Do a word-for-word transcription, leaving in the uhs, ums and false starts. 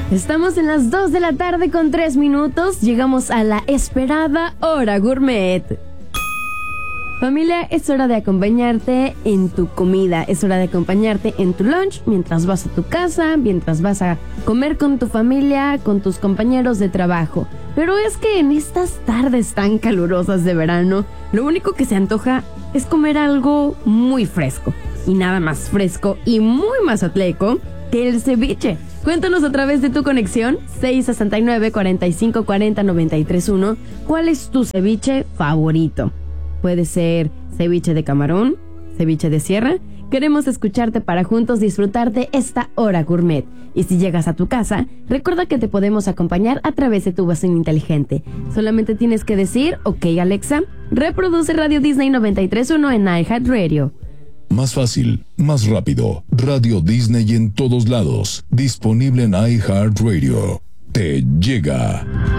Estamos en las dos de la tarde con tres minutos. Llegamos a la esperada hora gourmet. Familia, es hora de acompañarte en tu comida, es hora de acompañarte en tu lunch, mientras vas a tu casa, mientras vas a comer con tu familia, con tus compañeros de trabajo. Pero es que en estas tardes tan calurosas de verano, lo único que se antoja es comer algo muy fresco. Y nada más fresco y muy mazatleco que el ceviche. Cuéntanos a través de tu conexión seis sesenta y nueve, cuarenta y cinco cuarenta, noventa y tres uno cuál es tu ceviche favorito. Puede ser ceviche de camarón, ceviche de sierra. Queremos escucharte para juntos disfrutar de esta hora gourmet. Y si llegas a tu casa, recuerda que te podemos acompañar a través de tu bocina inteligente. Solamente tienes que decir, ok Alexa, reproduce Radio Disney noventa y tres punto uno en iHeartRadio. Más fácil, más rápido. Radio Disney en todos lados. Disponible en iHeartRadio. Te llega.